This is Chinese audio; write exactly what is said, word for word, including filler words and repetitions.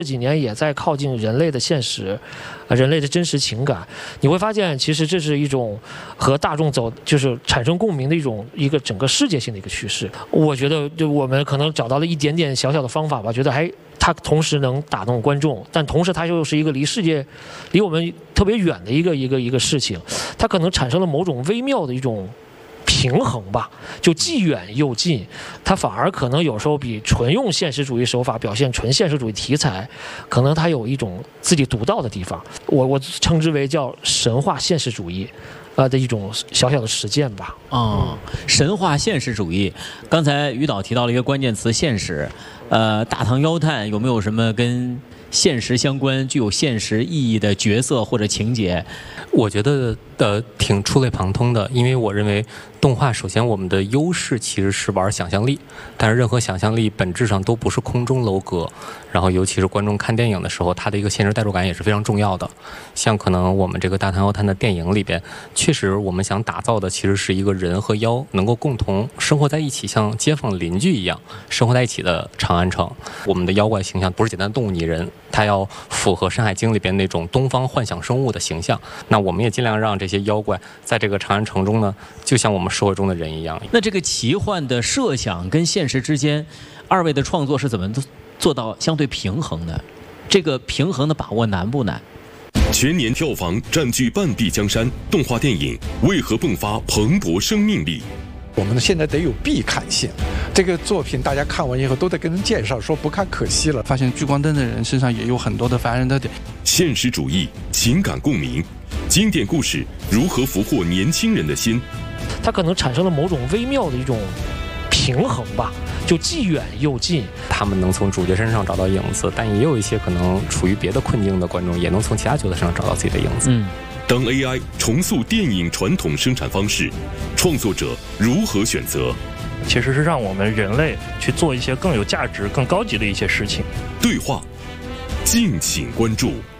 这几年也在靠近人类的现实，啊，人类的真实情感。你会发现，其实这是一种和大众走，就是产生共鸣的一种一个整个世界性的一个趋势。我觉得，就我们可能找到了一点点小小的方法吧，觉得还它同时能打动观众，但同时它又是一个离世界、离我们特别远的一个一个一个事情，它可能产生了某种微妙的一种平衡吧，就既远又近，它反而可能有时候比纯用现实主义手法表现纯现实主义题材，可能它有一种自己独到的地方。我我称之为叫神话现实主义，呃的一种小小的实践吧。 哦，神话现实主义。刚才于导提到了一个关键词“现实”，呃，大唐妖探有没有什么跟现实相关、具有现实意义的角色或者情节？ 我觉得呃挺触类旁通的，因为我认为动画首先我们的优势其实是玩想象力，但是任何想象力本质上都不是空中楼阁，然后尤其是观众看电影的时候，它的一个现实代入感也是非常重要的。像可能我们这个大唐妖探的电影里边，确实我们想打造的其实是一个人和妖能够共同生活在一起，像街坊邻居一样生活在一起的长安城。我们的妖怪形象不是简单的动物拟人，它要符合《山海经》里边那种东方幻想生物的形象。那我们也尽量让这些妖怪在这个长安城中呢，就像我们社会中的人一样。 那这个奇幻的设想跟现实之间，二位的创作是怎么做到相对平衡的？这个平衡的把握难不难？ 全年票房占据半壁江山，动画电影为何迸发蓬勃生命力？ 我们现在得有必看性，这个作品大家看完以后都得跟人介绍，说不看可惜了。 发现聚光灯的人身上也有很多的烦人的点。 现实主义、情感共鸣，经典故事如何俘获年轻人的心？ 它可能产生了某种微妙的一种平衡吧，就既远又近。 他们能从主角身上找到影子，但也有一些可能处于别的困境的观众，也能从其他角色身上找到自己的影子。 嗯。 当 A I 重塑电影传统生产方式，创作者如何选择？ 其实是让我们人类去做一些更有价值、更高级的一些事情。 对话，敬请关注。